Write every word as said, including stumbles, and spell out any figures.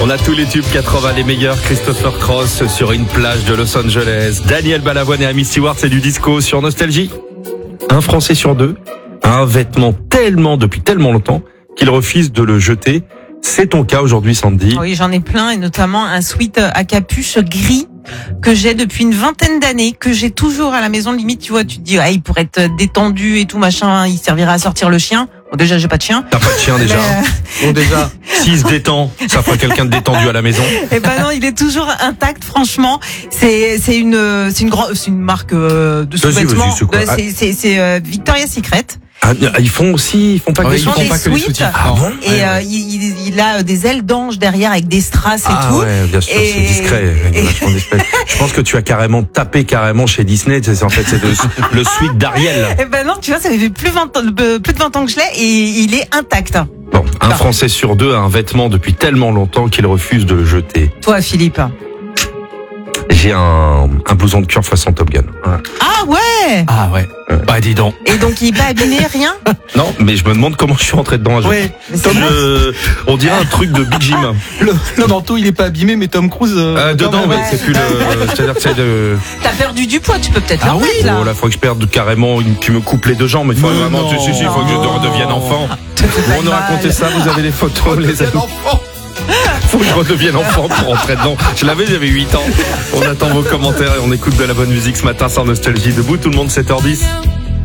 On a tous les tubes quatre-vingts, les meilleurs. Christopher Cross sur une plage de Los Angeles. Daniel Balavoine et Amy Stewart, c'est du disco sur Nostalgie. Un Français sur deux a un vêtement tellement, depuis tellement longtemps, qu'il refuse de le jeter. C'est ton cas aujourd'hui, Sandy. Oui, j'en ai plein, et notamment un sweat à capuche gris que j'ai depuis une vingtaine d'années, que j'ai toujours à la maison. Limite, tu vois, tu te dis, ah, il pourrait être détendu et tout, machin, il servira à sortir le chien. Bon, déjà, j'ai pas de chien. T'as pas de chien déjà. Mais... Bon, déjà, s'il se détend, ça fera quelqu'un de détendu à la maison. Eh ben non, il est toujours intact, franchement. C'est, c'est une, c'est une grande, c'est une marque euh, de sous-vêtements. Vas-y, vas-y, c'est, c'est, c'est, c'est euh, Victoria's Secret. Ah, ils font aussi, ils font pas que oui, des ils font sweats. des sweats. Ah bon? Et ouais, euh, ouais. Il, il a des ailes d'ange derrière avec des strass et ah tout. Ouais, bien sûr, et... c'est discret. Et... Je pense que tu as carrément tapé carrément chez Disney. C'est en fait c'est le, le sweat d'Ariel. Eh ben non, tu vois, ça fait plus de vingt ans, plus de vingt ans que je l'ai et il est intact. Bon, un bah. Français sur deux a un vêtement depuis tellement longtemps qu'il refuse de le jeter. Toi, Philippe? J'ai un, un blouson de cuir façon Top Gun. Ouais. Ah ouais. Ah ouais. Euh. Bah dis donc. Et donc il est pas abîmé, rien? Non, mais je me demande comment je suis rentré dedans. Ouais. Tom, je, on dirait un truc de Big Jim. Le, le manteau il est pas abîmé, mais Tom Cruise. Euh, euh, dedans, mais ouais. C'est plus le. C'est-à-dire que c'est de. T'as perdu du poids, tu peux peut-être. Ah le oui. mettre, là. Oh là, faut que je perde carrément. Une, tu me coupes les deux jambes. Il faut mais vraiment. Si, si, si, il faut que je redevienne enfant. On nous racontait ça. Vous avez les photos, les amis. Faut que je redevienne enfant pour rentrer dedans. Je l'avais, j'avais huit ans. On attend vos commentaires et on écoute de la bonne musique ce matin sans Nostalgie. Debout, tout le monde, sept heures dix.